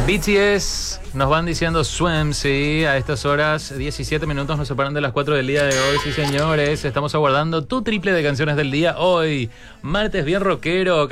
BTS nos van diciendo Swim, sí, a estas horas, 17 minutos nos separan de las 4 del día de hoy, sí señores, estamos aguardando tu triple de canciones del día hoy, martes bien rockero.